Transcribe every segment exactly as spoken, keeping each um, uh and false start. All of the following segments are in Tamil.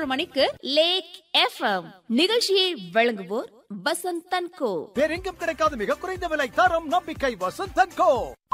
பதினோரு மணிக்கு லேக் எஃப்எம் நிகழ்ச்சியை வழங்குவோர் வசந்த் தன்கோ. வேறெங்கும் கிடைக்காத மிக குறைந்த விலை, தரம், நம்பிக்கை, வசந்த் தன்கோ.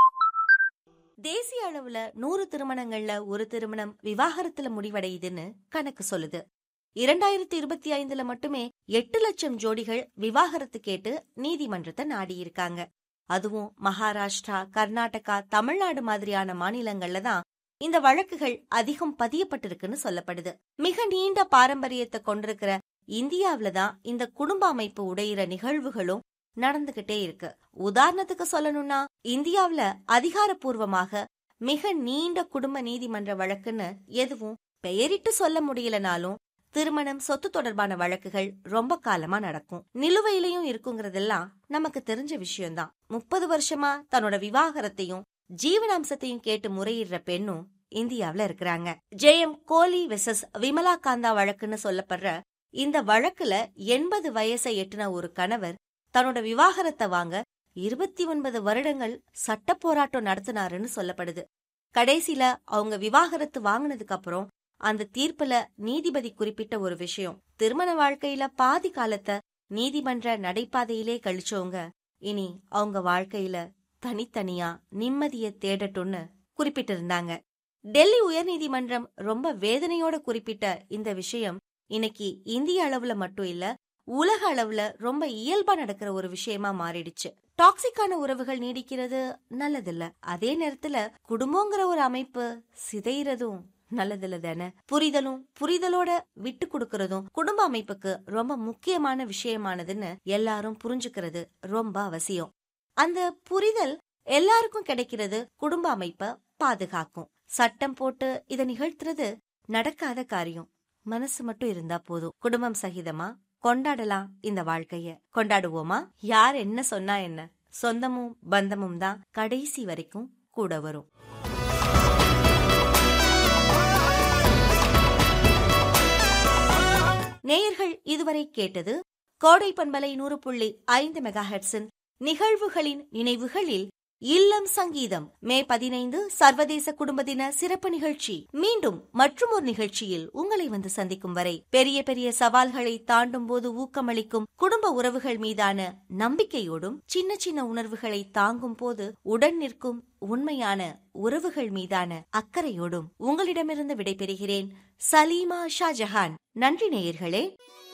தேசிய அளவுல நூறு திருமணங்கள்ல ஒரு திருமணம் விவாகரத்துல முடிவடையுதுன்னு கணக்கு சொல்லுது. இரண்டாயிரத்தி இருபத்தி ஐந்துல மட்டுமே எட்டு லட்சம் ஜோடிகள் விவாகரத்து கேட்டு நீதிமன்றத்தை நாடியிருக்காங்க. அதுவும் மகாராஷ்டிரா, கர்நாடகா, தமிழ்நாடு மாதிரியான மாநிலங்கள்ல தான் இந்த வழக்குகள் அதிகம் பதியப்பட்டிருக்குன்னு சொல்லப்படுது. மிக நீண்ட பாரம்பரியத்தை கொண்டிருக்கிற இந்தியாவில தான் இந்த குடும்ப அமைப்பு உடையிற நிகழ்வுகளும் நடந்துகிட்டே இருக்கு. உதாரணத்துக்கு சொல்லணும்னா, இந்தியாவில அதிகாரப்பூர்வமாக மிக நீண்ட குடும்ப நீதிமன்ற வழக்குன்னு எதுவும் பெயரிட்டு சொல்ல முடியலனாலும் திருமணம், சொத்து தொடர்பான வழக்குகள் ரொம்ப காலமா நடக்கும். நிலுவையிலையும் இருக்குங்கிறதெல்லாம் நமக்கு தெரிஞ்ச விஷயம்தான். முப்பது வருஷமா தன்னோட விவாகரத்தையும் ஜீவனாம்சத்தையும் கேட்டு முறையிடுற பெண்ணும் இந்தியாவில இருக்கிறாங்க. ஜே எம் கோலி வெர்சஸ் விமலா காந்தா வழக்குன்னு சொல்லப்படுற இந்த வழக்குல எண்பது வயசை எட்டுன ஒரு கணவர் தன்னோட விவாகரத்தை வாங்க இருபத்தி ஒன்பது வருடங்கள் சட்ட போராட்டம் நடத்தினாருன்னு சொல்லப்படுது. கடைசியில அவங்க விவாகரத்து வாங்கினதுக்கு அப்புறம் அந்த தீர்ப்புல நீதிபதி குறிப்பிட்ட ஒரு விஷயம், திருமண வாழ்க்கையில பாதி காலத்தை நீதிமன்ற நடைபாதையிலே கழிச்சவங்க இனி அவங்க வாழ்க்கையில தனித்தனியா நிம்மதிய தேடட்டும்னு குறிப்பிட்டிருந்தாங்க. டெல்லி உயர்நீதிமன்றம் ரொம்ப வேதனையோட குறிப்பிட்ட இந்த விஷயம் இன்னைக்கு இந்திய அளவுல மட்டும் இல்ல, உலக அளவுல ரொம்ப இயல்பா நடக்கிற ஒரு விஷயமா மாறிடுச்சு. டாக்ஸிக்கான உறவுகள் நீடிக்கிறது நல்லதில்ல, அதே நேரத்துல குடும்பங்கிற ஒரு அமைப்பு சிதைறதும் நல்லதில்ல தானே. புரிதலும் புரிதலோட விட்டு கொடுக்கறதும் குடும்ப அமைப்புக்கு ரொம்ப முக்கியமான விஷயமானதுன்னு எல்லாரும் புரிஞ்சுக்கிறது ரொம்ப அவசியம். அந்த புரிதல் எல்லாருக்கும் கிடைக்கிறது குடும்ப அமைப்ப பாதுகாக்கும். சட்டம் போட்டு இதை நிகழ்த்துறது நடக்காத காரியம். மனசு மட்டும் இருந்தா போதும். குடும்பம் சகிதமா கொண்டாடலாம் இந்த வாழ்க்கைய. கொண்டாடுவோமா? யார் என்ன சொன்னா என்ன, சொந்தமும் பந்தமும் தான் கடைசி வரைக்கும் கூட வரும். நேயர்கள் இதுவரை கேட்டது கோடை பண்பலை நூறு புள்ளி ஐந்து மெகா ஹெர்ட்ஸின் நிகழ்வுகளின் நினைவுகளில் இல்லம் சங்கீதம் மே பதினைந்து சர்வதேச குடும்ப தின சிறப்பு நிகழ்ச்சி. மீண்டும் மற்றும் ஒரு நிகழ்ச்சியில் உங்களை வந்து சந்திக்கும் வரை பெரிய பெரிய சவால்களை தாண்டும் போது ஊக்கமளிக்கும் குடும்ப உறவுகள் மீதான நம்பிக்கையோடும், சின்ன சின்ன உணர்வுகளை தாங்கும் போது உடன் நிற்கும் உண்மையான உறவுகள் மீதான அக்கறையோடும் உங்களிடமிருந்து விடைபெறுகிறேன். சலீமா ஷாஜஹான். நன்றி நேயர்களே.